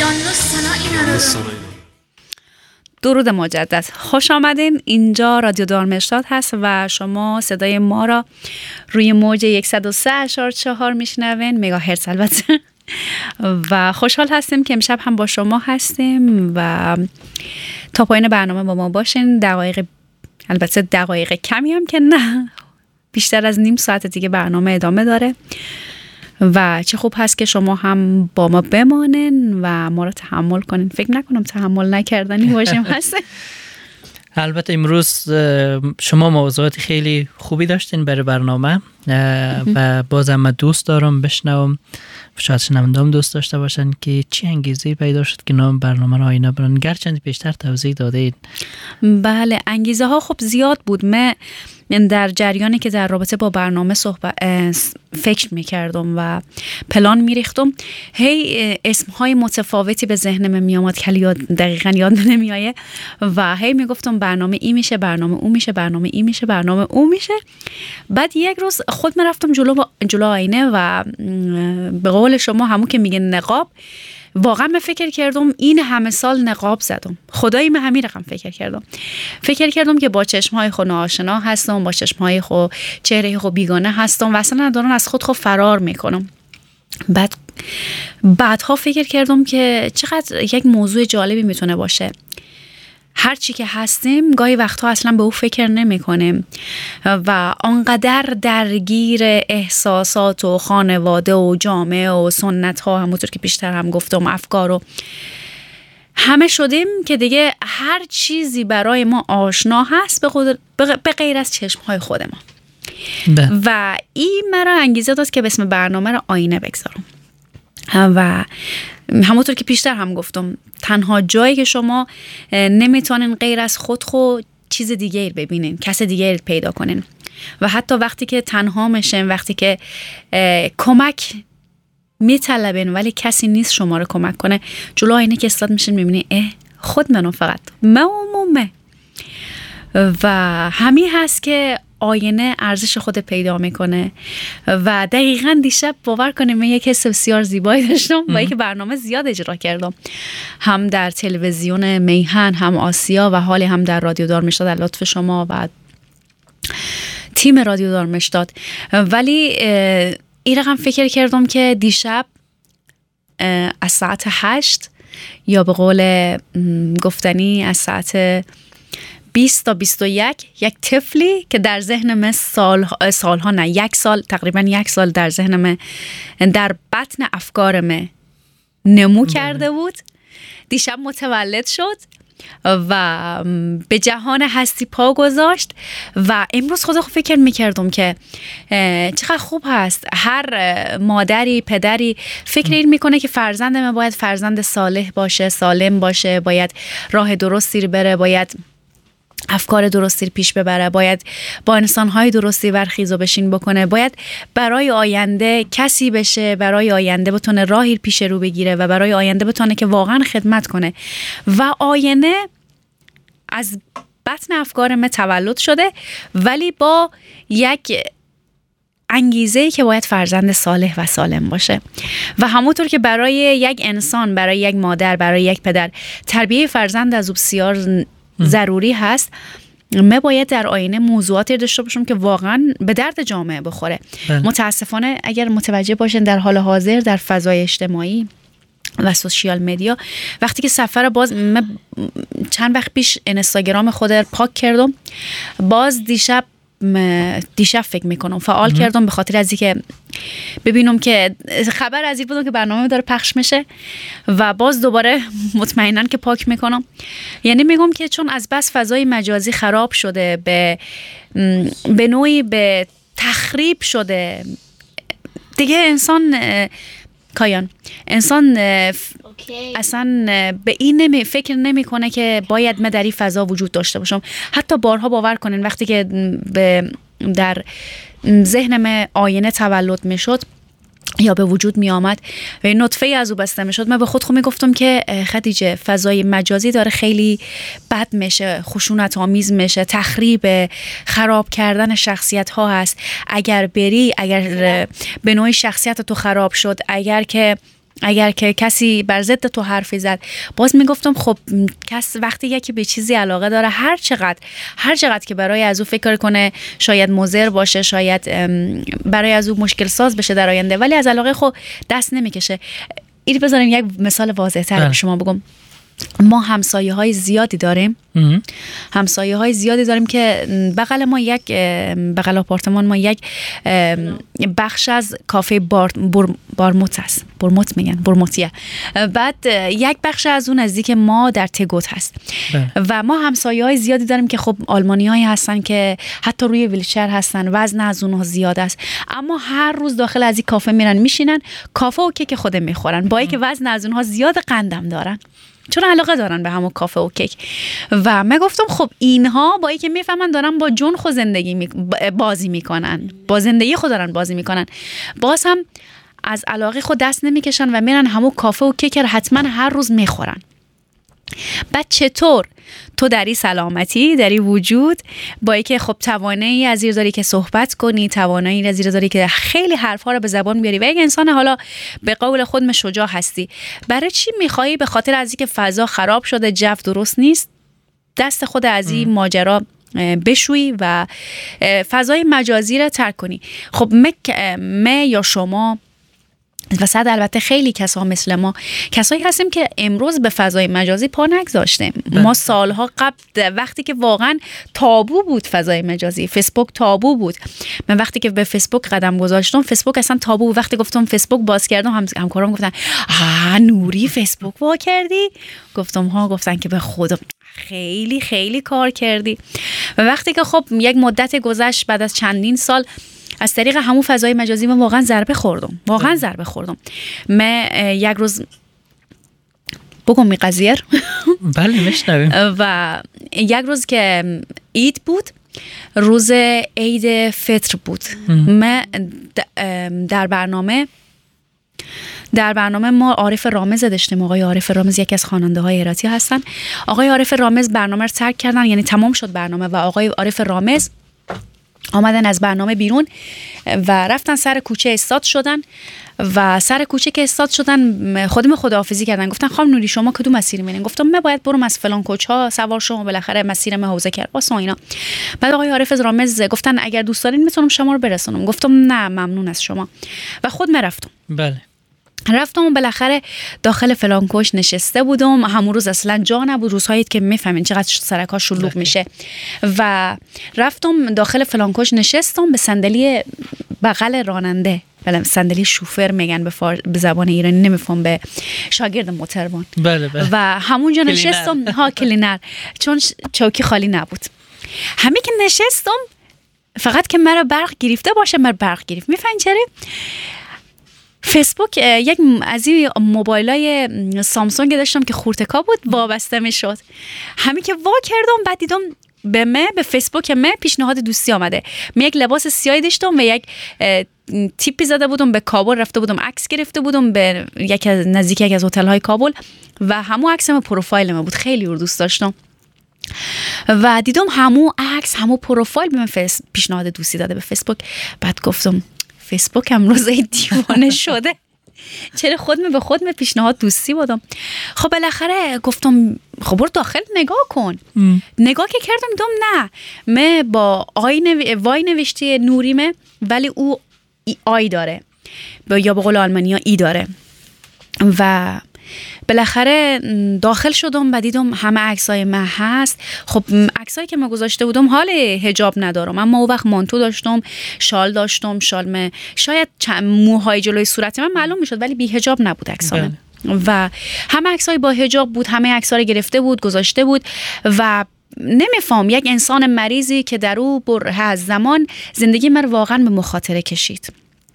درود مجدد، خوش آمدین. اینجا رادیو دارمشتاد هست و شما صدای ما را روی موج 103.4 میشنوین، مگاهرتز البته. و خوشحال هستیم که امشب هم با شما هستیم و تا پایان برنامه با ما باشین. البته دقایق کمی هم که نه، بیشتر از نیم ساعت دیگه برنامه ادامه داره و چه خوب هست که شما هم با ما بمانین و ما رو تحمل کنین. فکر نکنم تحمل نکردنی باشیم هست. البته امروز شما موضوعات خیلی خوبی داشتین برای برنامه و بازم من دوست دارم بشنوم، شاید شنونده‌ام دوست داشته باشن که چی انگیزه پیدا شد که نام برنامه رو آینه برن. گرچند پیشتر توضیح دادید. بله، انگیزه ها خب زیاد بود. من در جریانی که در رابطه با برنامه فکر میکردم و پلان میریختم، هی اسمهای متفاوتی به ذهنم میامد که دقیقا یاد نمیایه و هی میگفتم برنامه این میشه، برنامه اون میشه، برنامه این میشه، برنامه اون میشه. بعد یک روز خود من رفتم جلو آینه و به قول شما همون که میگه نقاب، واقعا من فکر کردم این همه سال نقاب زدم، خدایی من همین رقم فکر کردم که با چشمهای خود ناآشنا هستم، با چشمهای خود چهره خود بیگانه هستم و اصلا دارم از خود فرار میکنم. بعدها فکر کردم که چقدر یک موضوع جالبی میتونه باشه. هر چی که هستیم گاهی وقتها اصلا به او فکر نمی کنیم و آنقدر درگیر احساسات و خانواده و جامعه و سنت ها، همونطور که بیشتر هم گفتم، افکار و همه شدیم که دیگه هر چیزی برای ما آشنا هست به غیر از چشم های خود ما. و این مرا انگیزه داد که به اسم برنامه را آینه بگذارم و همونطور که پیشتر هم گفتم، تنها جایی که شما نمیتونین غیر از خود چیز دیگه ببینین، کس دیگه پیدا کنین و حتی وقتی که تنها میشین، وقتی که کمک میطلبین ولی کسی نیست شما رو کمک کنه، جلو آینه که استاد میشین میبینین خود منو، فقط من. و همین هست که آینه ارزش خود پیدا میکنه و دقیقاً دیشب باور کنیم من یک حس بسیار زیبایی داشتم و یک برنامه زیاد اجرا کردم، هم در تلویزیون میهن، هم آسیا و حالی هم در رادیو دارمشتاد در لطف شما و تیم رادیو دارمشتاد. ولی این رقم فکر کردم که دیشب از ساعت 8 یا به قول گفتنی از ساعت 20 تا 21 یک طفلی که در ذهن من سالها نه، تقریبا یک سال در ذهن من، در بطن افکار من نمو کرده بود، دیشب متولد شد و به جهان هستی پا گذاشت. و امروز خود فکر میکردم که چقدر خوب هست هر مادری، پدری فکر این میکنه که فرزند من باید فرزند صالح باشه، سالم باشه، باید راه درستی بره، باید افکار درستی پیش ببره، باید با انسان‌های درستی برخیز و بشین بکنه، باید برای آینده کسی بشه، برای آینده بتونه راهی پیش رو بگیره و برای آینده بتونه که واقعا خدمت کنه. و آینه از بطن افکار من تولد شده ولی با یک انگیزه‌ای که باید فرزند صالح و سالم باشه. و همونطور که برای یک انسان، برای یک مادر، برای یک پدر تربیه فرزند از بسیار ضروری هست، ما باید در آینه موضوعاتی داشته باشیم که واقعا به درد جامعه بخوره. متاسفانه اگر متوجه باشین در حال حاضر در فضای اجتماعی و سوشیال مدیا، وقتی که سفر من چند وقت پیش اینستاگرام خود رو پاک کردم، باز دیشب فکر میکنم فعال کردم به خاطر از اینکه ببینم که خبر از این بودم که برنامه داره پخش میشه و باز دوباره مطمئناً که پاک میکنم. یعنی میگم که چون از بس فضای مجازی خراب شده، به نوعی به تخریب شده دیگه، انسان اصلا به این فکر نمیکنه که باید من در این فضا وجود داشته باشم. حتی بارها باور کنین وقتی که در ذهنم آینه تولد میشد یا به وجود می آمد و این نطفه از او بسته می شد، من به خود میگفتم که خدیجه فضای مجازی داره خیلی بد میشه، خشونت آمیز میشه، تخریب، خراب کردن شخصیت ها هست. اگر به نوعی شخصیت تو خراب شد، اگر که اگر که کسی بر ضد تو حرفی زد، باز میگفتم خب کس وقتی یکی به چیزی علاقه داره، هر چقدر که برای از او فکر کنه شاید مضر باشه، شاید برای از او مشکل ساز بشه در آینده، ولی از علاقه خود دست نمیکشه. این بذاریم یک مثال واضح تر به شما بگم. ما همسایه های زیادی داریم که بغل آپارتمان ما یک بخش از کافه بارموت هست، برموتیه. بعد یک بخش از اون نزدیک ما در تگوت هست و ما همسایه های زیادی داریم که خب آلمانی هایی هستن که حتی روی ویلچر هستن، وزن از اونها زیاد است، اما هر روز داخل از این کافه میرن میشینن، کافه و کیک خودم میخورن، با اینکه وزن از اونها زیاد، قندم دارن، چون علاقه دارن به همون کافه و کیک. و من گفتم خب اینها با اینکه میفهمن دارن با جون خود بازی میکنن، با زندگی خود دارن بازی میکنن، باز هم از علاقه خود دست نمیکشن و میرن همون کافه و کیک حتما هر روز میخورن. بعد چطور تو در این سلامتی، در این وجود، با اینکه خب توانایی از این داری که صحبت کنی، توانایی از این داری که خیلی حرفا رو به زبان بیاری و یک انسان حالا به قول خود شجاع هستی، برای چی میخوایی به خاطر از اینکه فضا خراب شده، جو درست نیست، دست خود از این ماجرا بشویی و فضای مجازی رو ترک کنی؟ خب ما یا شما و صد البته خیلی کسا مثل ما کسایی هستیم که امروز به فضای مجازی پا نگذاشتیم. ما سالها قبل، وقتی که واقعا تابو بود فضای مجازی، فیسبوک تابو بود، من وقتی که به فیسبوک قدم گذاشتم، فیسبوک اصلا تابو. وقتی گفتم فیسبوک باز کردم، همکارام گفتن نوری فیسبوک وا کردی؟ گفتم ها. گفتن که به خدا خیلی خیلی کار کردی. و وقتی که خب یک مدت گذشت، بعد از چندین سال، از طریق همون فضای مجازی من واقعا ضربه خوردم. من یک روز بگم می قضیه بله میشنویم. و یک روز که عید بود، روز عید فطر بود، من در برنامه ما عارف رامز داشتیم. آقای عارف رامز یکی از خواننده های هراتی هستن. آقای عارف رامز برنامه رو ترک کردن، یعنی تمام شد برنامه و آقای عارف رامز آمدن از برنامه بیرون و رفتن سر کوچه استاد شدن و سر کوچه که استاد شدن خداحافظی کردن. گفتن خانم نوری شما کدوم مسیر میرین؟ گفتم من باید برم از فلان کوچه ها سوار شم، بالاخره مسیر من حوزه کرباس و اینا. بعد آقای عارف رامز گفتن اگر دوست دارین میتونم شما رو برسونم. گفتم نه ممنون از شما و خود رفتم. بله. رفتم و بالاخره داخل فلانکوش نشسته بودم. همون روز اصلا جا نبود، روزهایی که میفهمین چقدر سرکا شلوغ میشه. و رفتم داخل فلانکوش نشستم به صندلی بغل راننده، صندلی شوفر میگن به زبان ایرانی، نمیفهم به شاگرد موتربان. بله. و همونجا نشستم کلینر، چون چوکی خالی نبود. همین که نشستم فقط که مرا برق گرفته باشه، مرا برق گرفت. میفهمین چرا؟ فیسبوک یک از این موبایلای سامسونگ داشتم که خورتکا بود، وابسته میشد. همین که وا کردم، بعد دیدم به فیسبوک پیشنهاد دوستی آمده. من یک لباس سیاهی داشتم و یک تیپی زده بودم به کابل، رفته بودم عکس گرفته بودم به نزدیک یک از هتل های کابل و همون عکسم پروفایل من بود. خیلی دوست داشتم و دیدم همون عکس، همون پروفایل به من پیشنهاد دوستی داده به فیسبوک. بعد گفتم فیسبوک امروز دیوانه شده، چرا خودم به خودم پیشنهاد دوستی بودم؟ خب بالاخره گفتم خب برو داخل نگاه کن. نگاه که کردم دیدم نه، من با وای نوشته نوریمه ولی او آی داره، یا به قول آلمانی ها ای داره. و بالاخره داخل شدم و دیدم همه عکسای من هست. خب عکسایی که من گذاشته بودم حال حجاب ندارم، اما اون وقت مانتو داشتم، شال داشتم، شال شاید موهای جلوی صورت من معلوم میشد ولی بی حجاب نبود عکسام. و همه عکسای با حجاب بود، همه عکس‌ها رو گرفته بود گذاشته بود و نمیفهم یک انسان مریضی که در او بره از زمان زندگی من واقعا به مخاطره کشید.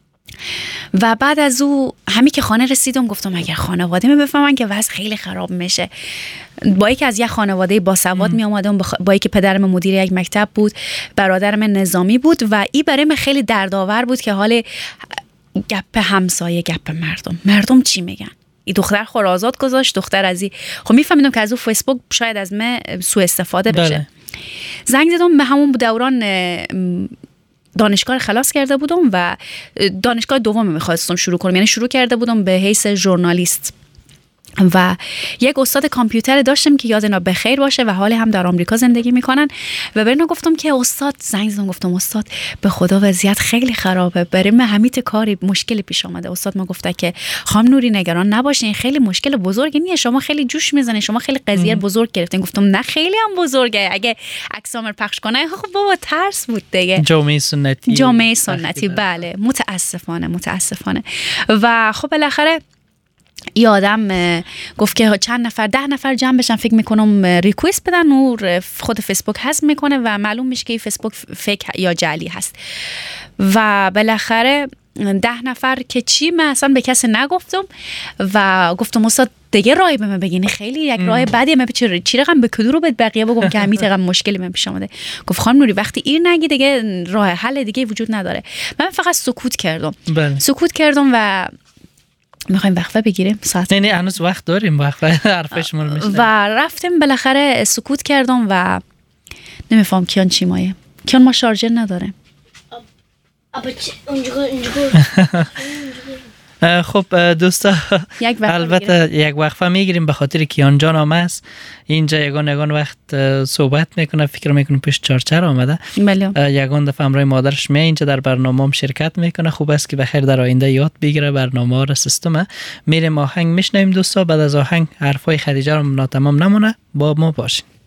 و بعد از او همین که خانه رسیدم گفتم اگر خانواده می بفهمن که وضع خیلی خراب میشه. با اینکه از یک خانواده باسواد می اومدم، با اینکه پدرم مدیر یک مکتب بود، برادرم نظامی بود و این برای من خیلی دردآور بود که حال گپ همسایه، گپ مردم چی میگن. این دختر خورازات گذاشت، دختر از این خب میفهمیدم که از اون فیسبوک شاید از من سوء استفاده بشه. زنگ زدم به همون دانشگاه خلاص کرده بودم و دانشگاه دوم میخواستم شروع کنم، یعنی شروع کرده بودم به حیث ژورنالیست و یک استاد کامپیوتر داشتم که یاد اینا بخیر باشه و حال هم در آمریکا زندگی میکنن و به اینا گفتم که استاد، زنگ زدم گفتم استاد به خدا وضعیت خیلی خرابه، برای من همیت کاری مشکلی پیش آمده. استاد ما گفته که خانم نوری نگران نباشین، خیلی مشکل بزرگی نیست، شما خیلی جوش میزنین، شما خیلی قضیه بزرگ گرفتین. گفتم نه خیلی هم بزرگه، اگه عکسام پخش کنه خب بابا ترس بود دیگه. جامعه سنتی بله، متاسفانه. و خب بالاخره یادم گفت که چند نفر 10 نفر جمع بشن، فکر میکنم ریکوست بدن و خود فیسبوک حذف میکنه و معلوم میشه که فیسبوک فیک یا جعلی هست. و بالاخره 10 نفر که چی، من اصلا به کسی نگفتم و گفتم استاد دیگه راهی به من بگین، خیلی یک راه بدیه، من چی رقم به کدو به بقیه بگم که همین رقم مشکلی من پیش اومده. گفت خانم نوری وقتی این نگی دیگه راه حل دیگه وجود نداره. من فقط سکوت کردم. سکوت کردم و میخوایم وقفه بگیریم ساعت. نه هنوز وقت داریم، وقفه حرفشمون میشه. و رفتیم بالاخره سکوت کردم و نمیفهم کیان چی مایه. کیان ما شارژر نداره. خب دوستا البته یک وقفه میگیریم به خاطر کیان جان هم است اینجا یگان وقت صحبت میکنه، فکر میکنه پیش چارچر آمده. یگان دفعه همراه مادرش می اینجا در برنامه هم شرکت میکنه. خوب است که بخیر در آینده یاد بگیره برنامه را سیستم. میریم آهنگ میشنویم دوستا، بعد از آهنگ حرفای خدیجه رو ناتمام نمونه، با ما باشین.